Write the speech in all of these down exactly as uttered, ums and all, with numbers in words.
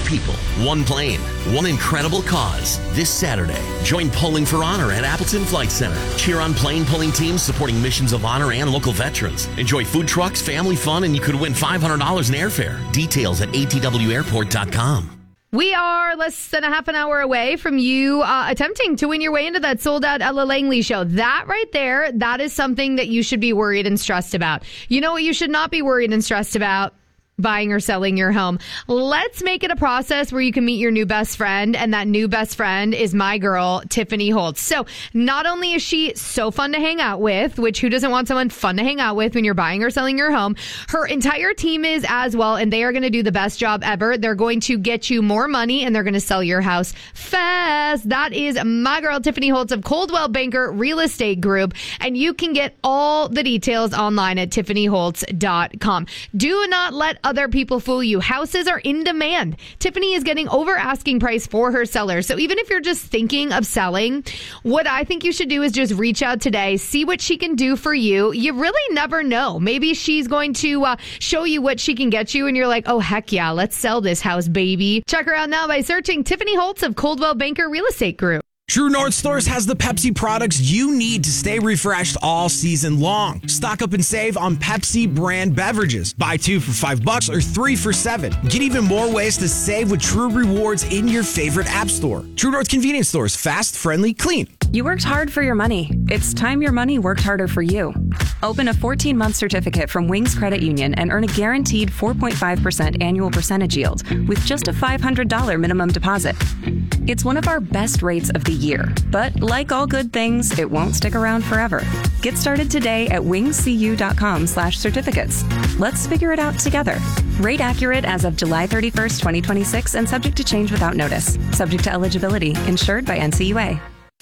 people, one plane, one incredible cause. This Saturday, join Pulling for Honor at Appleton Flight Center. Cheer on plane pulling teams supporting missions of honor and local veterans. Enjoy food trucks, family fun, and you could win five hundred dollars in airfare. Details at A T W airport dot com. We are less than a half an hour away from you uh, attempting to win your way into that sold-out Ella Langley show. That right there, that is something that you should be worried and stressed about. You know what you should not be worried and stressed about? Buying or selling your home. Let's make it a process where you can meet your new best friend, and that new best friend is my girl, Tiffany Holtz. So not only is she so fun to hang out with, which who doesn't want someone fun to hang out with when you're buying or selling your home, her entire team is as well, and they are going to do the best job ever. They're going to get you more money, and they're going to sell your house fast. That is my girl, Tiffany Holtz of Coldwell Banker Real Estate Group, and you can get all the details online at tiffany holtz dot com. Do not let other people fool you. Houses are in demand. Tiffany is getting over asking price for her sellers. So even if you're just thinking of selling, what I think you should do is just reach out today, see what she can do for you. You really never know. Maybe she's going to uh, show you what she can get you, and you're like, oh, heck yeah, let's sell this house, baby. Check her out now by searching Tiffany Holtz of Coldwell Banker Real Estate Group. True North Stores has the Pepsi products you need to stay refreshed all season long. Stock up and save on Pepsi brand beverages. Buy two for five bucks or three for seven. Get even more ways to save with True Rewards in your favorite app store. True North Convenience Stores, fast, friendly, clean. You worked hard for your money. It's time your money worked harder for you. Open a fourteen-month certificate from Wings Credit Union and earn a guaranteed four point five percent annual percentage yield with just a five hundred dollars minimum deposit. It's one of our best rates of the year, but like all good things, it won't stick around forever. Get started today at wingscu.com slash certificates. Let's figure it out together. Rate accurate as of July thirty-first, twenty twenty-six and subject to change without notice. Subject to eligibility. Insured by N C U A.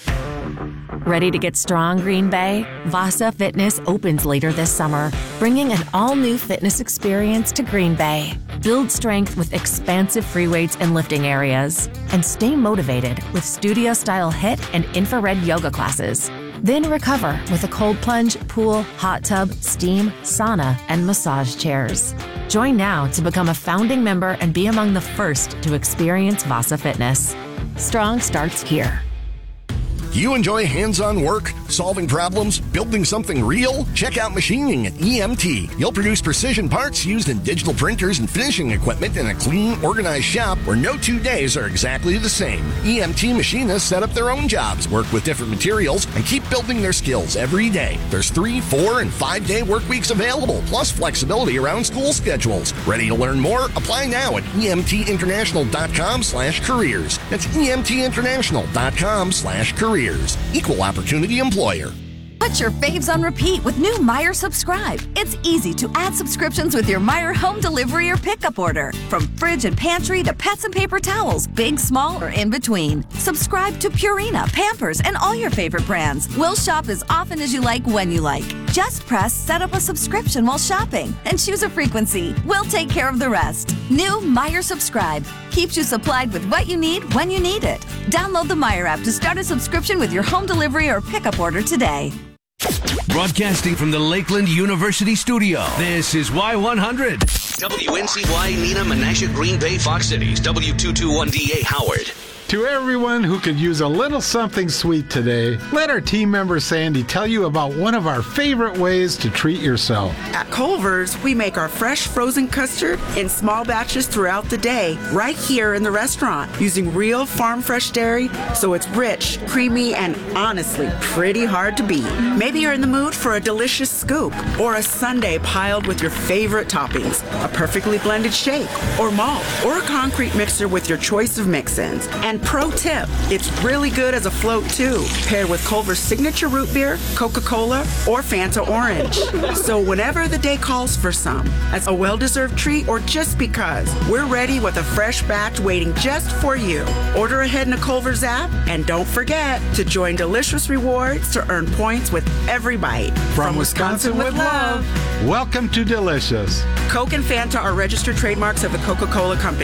Ready to get strong, Green Bay? Vasa Fitness opens later this summer, bringing an all-new fitness experience to Green Bay. Build strength with expansive free weights and lifting areas, and stay motivated with studio-style HIIT and infrared yoga classes. Then recover with a cold plunge, pool, hot tub, steam, sauna, and massage chairs. Join now to become a founding member and be among the first to experience Vasa Fitness. Strong starts here. Do you enjoy hands-on work, solving problems, building something real? Check out Machining at E M T. You'll produce precision parts used in digital printers and finishing equipment in a clean, organized shop where no two days are exactly the same. E M T machinists set up their own jobs, work with different materials, and keep building their skills every day. There's three, four, and five-day work weeks available, plus flexibility around school schedules. Ready to learn more? Apply now at emtinternational.com slash careers. That's emtinternational.com slash careers. Equal opportunity employer. Put your faves on repeat with new Meijer Subscribe. It's easy to add subscriptions with your Meijer home delivery or pickup order. From fridge and pantry to pets and paper towels, big, small, or in between. Subscribe to Purina, Pampers, and all your favorite brands. We'll shop as often as you like when you like. Just press set up a subscription while shopping and choose a frequency. We'll take care of the rest. New Meijer Subscribe keeps you supplied with what you need when you need it. Download the Meijer app to start a subscription with your home delivery or pickup order today. Broadcasting from the Lakeland University studio, this is Y one hundred. W N C Y, Nina, Menasha, Green Bay, Fox Cities, W two twenty-one D A, Howard. To everyone who could use a little something sweet today, let our team member Sandy tell you about one of our favorite ways to treat yourself. At Culver's, we make our fresh frozen custard in small batches throughout the day, right here in the restaurant, using real farm fresh dairy, so it's rich, creamy, and honestly pretty hard to beat. Maybe you're in the mood for a delicious scoop, or a sundae piled with your favorite toppings, a perfectly blended shake, or malt, or a concrete mixer with your choice of mix-ins. And pro tip, it's really good as a float too, paired with Culver's signature root beer, Coca-Cola, or Fanta Orange. So whenever the day calls for some, as a well-deserved treat or just because, we're ready with a fresh batch waiting just for you. Order ahead in the Culver's app, and don't forget to join Delicious Rewards to earn points with every bite. From, From Wisconsin, Wisconsin with love. love. Welcome to Delicious. Coke and Fanta are registered trademarks of the Coca-Cola Company.